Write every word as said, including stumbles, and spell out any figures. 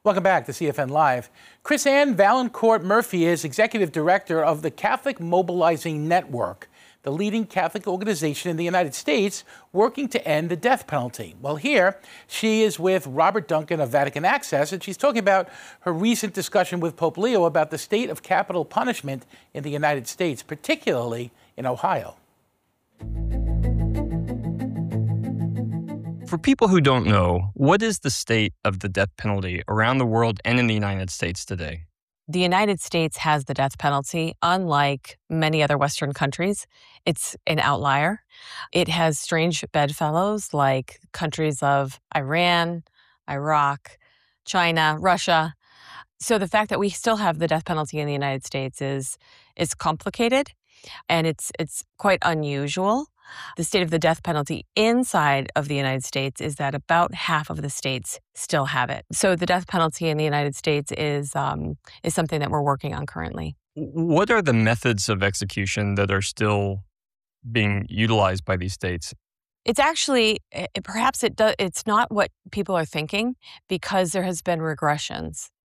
Welcome back to C F N Live. Chris-Ann Vaillancourt Murphy is Executive Director of the Catholic Mobilizing Network, the leading Catholic organization in the United States working to end the death penalty. Well, here she is with Robert Duncan of Vatican Access, and she's talking about her recent discussion with Pope Leo about the state of capital punishment in the United States, particularly in Ohio. For people who don't know, what is the state of the death penalty around the world and in the United States today? The United States has the death penalty. Unlike many other Western countries, it's an outlier. It has strange bedfellows like countries of Iran, Iraq, China, Russia. So the fact that we still have the death penalty in the United States is is complicated, and it's it's quite unusual. The state of the death penalty inside of the United States is that about half of the states still have it. So the death penalty in the United States is um, is something that we're working on currently. What are the methods of execution that are still being utilized by these states? It's actually, it, perhaps it do, it's not what people are thinking, because there has been regressions.